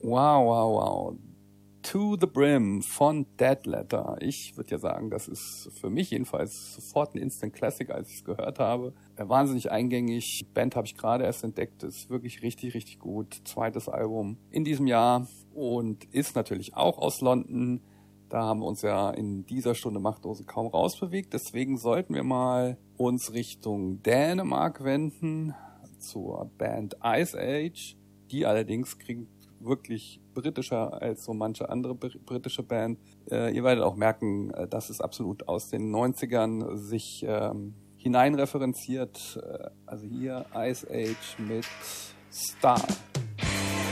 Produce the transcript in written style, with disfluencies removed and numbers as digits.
Wow, wow, wow. To the Brim von Dead Letter. Ich würde ja sagen, das ist für mich jedenfalls sofort ein Instant Classic, als ich es gehört habe. Wahnsinnig eingängig. Band habe ich gerade erst entdeckt. Ist wirklich richtig, richtig gut. Zweites Album in diesem Jahr und ist natürlich auch aus London. Da haben wir uns ja in dieser Stunde Machtdose kaum rausbewegt. Deswegen sollten wir mal uns Richtung Dänemark wenden zur Band Ice Age. Die allerdings klingt wirklich britischer als so manche andere britische Band. Ihr werdet auch merken, dass es absolut aus den 90ern sich hineinreferenziert. Also hier Ice Age mit Star.